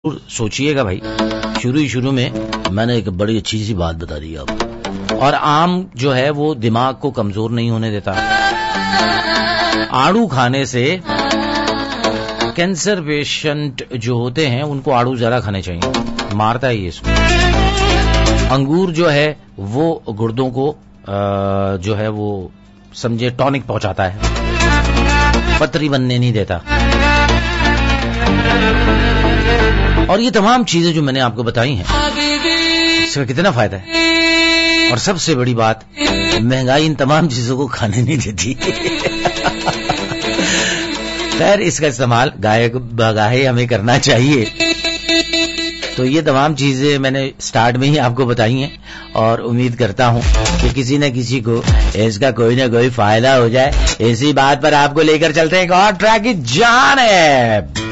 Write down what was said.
सोचिएगा भाई, शुरू में मैंने एक बड़ी अच्छी सी बात बता दी आपको। और आम जो है वो दिमाग को कमजोर नहीं होने देता। आड़ू खाने से कैंसर पेशेंट जो होते हैं उनको आड़ू ज्यादा खाने चाहिए, मारता है ये इसको। अंगूर जो है वो गुर्दों को जो है वो समझे टॉनिक पहुंचाता है, पतरी बनने नहीं देता। और ये तमाम चीजें जो मैंने आपको बताई हैं, इसका कितना फायदा है। और सबसे बड़ी बात, महंगाई इन तमाम चीजों को खाने नहीं देती। खैर, इसका इस्तेमाल गाहे बगाहे हमें करना चाहिए। तो ये तमाम चीजें मैंने स्टार्ट में ही आपको बताई हैं और उम्मीद करता हूं कि किसी न किसी को इसका कोई ना कोई फायदा हो जाए। इसी बात पर आपको लेकर चलते हैं एक और ट्रैक की जान है।